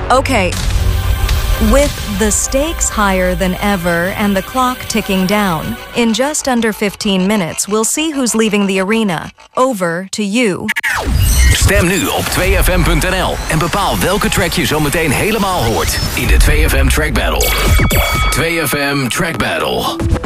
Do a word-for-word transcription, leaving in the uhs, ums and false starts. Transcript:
Okay. With the stakes higher than ever and the clock ticking down, in just under fifteen minutes, we'll see who's leaving the arena. Over to you. Stem nu op twee f m punt n l en bepaal welke track je zo meteen helemaal hoort in de twee F M Track Battle. twee F M Track Battle.